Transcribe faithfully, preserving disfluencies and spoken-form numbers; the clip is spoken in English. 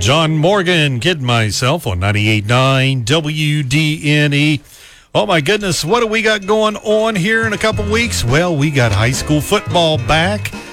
John Morgan, Kid Myself on ninety-eight point nine W D N E. Oh my goodness, what do we got going on here in a couple weeks? Well, we got high school football back.